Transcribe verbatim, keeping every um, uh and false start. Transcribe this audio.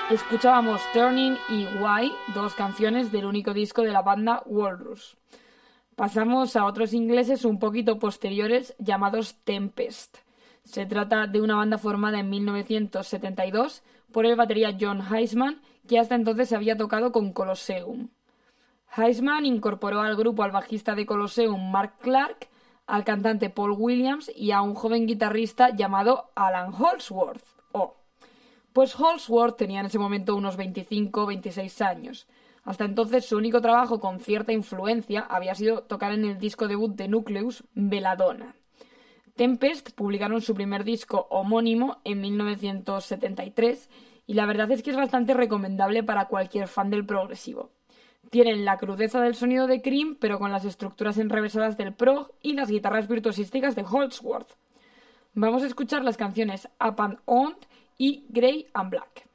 Escuchábamos Turning y Why, dos canciones del único disco de la banda Walrus. Pasamos a otros ingleses un poquito posteriores llamados Tempest. Se trata de una banda formada en mil novecientos setenta y dos por el batería John Heisman, que hasta entonces había tocado con Colosseum. Heisman incorporó al grupo al bajista de Colosseum Mark Clark, al cantante Paul Williams y a un joven guitarrista llamado Alan Holdsworth. Oh. Pues Holdsworth tenía en ese momento unos veinticinco o veintiséis años. Hasta entonces su único trabajo con cierta influencia había sido tocar en el disco debut de Nucleus, Belladonna. Tempest publicaron su primer disco homónimo en mil novecientos setenta y tres y la verdad es que es bastante recomendable para cualquier fan del progresivo. Tienen la crudeza del sonido de Cream, pero con las estructuras enrevesadas del prog y las guitarras virtuosísticas de Holdsworth. Vamos a escuchar las canciones Up and On y Grey and Black.